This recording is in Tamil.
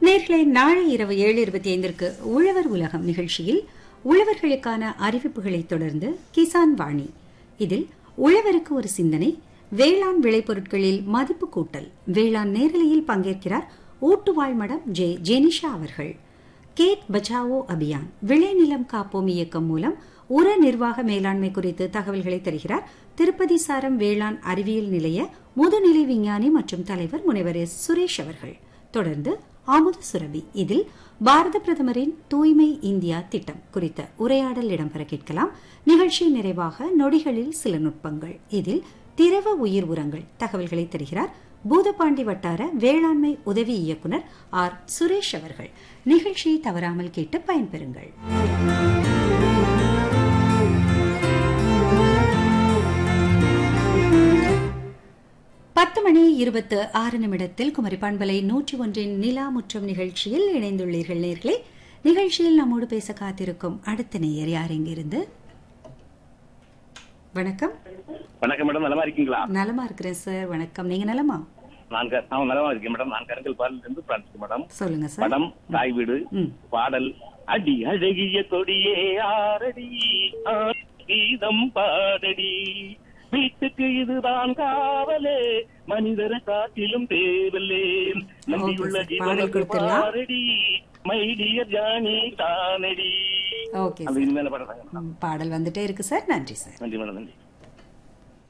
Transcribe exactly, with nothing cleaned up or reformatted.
நேயர்களே, நாளை இரவு ஏழு இருபத்தி ஐந்திற்கு உழவர் உலகம் நிகழ்ச்சியில் உழவர்களுக்கான அறிவிப்புகளை தொடர்ந்து கிசான் வாணி. இதில் உழவருக்கு ஒரு சிந்தனை, வேளாண் விளைபொருட்களில் மதிப்பு கூட்டல், வேளாண் நேரலையில் பங்கேற்கிறார் ஊட்டுவாழ் மடம் ஜே ஜெனிஷா அவர்கள். கேட் பச்சாவோ அபியான், விளைநிலம் காப்போம் இயக்கம் மூலம் உர நிர்வாக மேலாண்மை குறித்து தகவல்களை தருகிறார் திருப்பதி சாரம் வேளாண் அறிவியல் நிலைய முதுநிலை விஞ்ஞானி மற்றும் தலைவர் முனைவர் எஸ் சுரேஷ் அவர்கள். தொடர்ந்து அமுத சுரபி, இதில் பாரத பிரதமரின் தூய்மை இந்தியா திட்டம் குறித்த உரையாடல் இடம்பெற கேட்கலாம். நிகழ்ச்சி நிறைவாக நொடிகளில் சில நுட்பங்கள், இதில் திரவ உயிர் உரங்கள் தகவல்களை தருகிறார் பூதப்பாண்டி வட்டார வேளாண்மை உதவி இயக்குநர் ஆர் சுரேஷ் அவர்கள். நிகழ்ச்சியை தவறாமல் கேட்டு பயன்பெறுங்கள். பத்து மணி இருபத்து ஆறு நிமிடத்தில் குமரி பண்பலை நூற்றி ஒன்றின் நிலா முற்றம் நிகழ்ச்சியில் இணைந்துள்ளீர்கள். நேர்களே, நிகழ்ச்சியில் நம்மோடு பேச காத்திருக்கும் அடுத்த நேயர் யார் இங்கிருந்து? வணக்கம். வணக்கம் மேடம், நலமா இருக்கீங்களா? நலமா இருக்கிறேன் சார். வணக்கம், நீங்க நலமா? நான் நலமா இருக்கேன் மேடம். நான் கருங்கல் பாலில் இருந்து பிரான்சிஸ் மேடம். சொல்லுங்க சார். படம் தாய் வீடு, பாடல் அடி அழகிய கொடியே ஆரடி கீதம் பாடடி, வீட்டுக்கு இதுதான் காவலே, மனிதர காட்டிலும் தேவலே, நம்பியுள்ள ஜீவனுக்கு பாரடி, மைடியர் ஜானி தானடி. ஓகே, பாடல் வந்துட்டே இருக்கு சார். நன்றி சார். நன்றி மேடம், நன்றி.